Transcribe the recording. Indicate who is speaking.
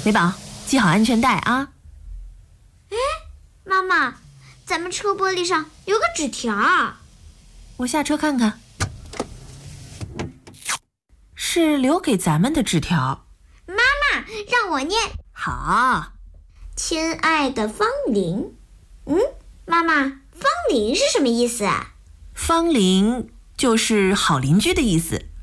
Speaker 1: 美宝，系好安全带啊。
Speaker 2: 妈妈，咱们车玻璃上有个纸条。
Speaker 1: 我下车看看。是留给咱们的纸条。
Speaker 2: 妈妈，让我念。
Speaker 1: 好。
Speaker 2: 亲爱的方玲。妈妈，方玲是什么意思啊？
Speaker 1: 方玲就是好邻居的意思。